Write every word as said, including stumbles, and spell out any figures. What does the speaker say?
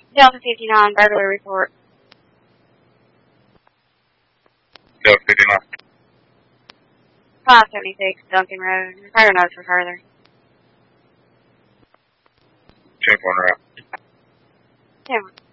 Delta fifty-nine, burglary report. Delta fifty-nine. five seventy-six, Duncan Road. Further notes for further. ten four route. ten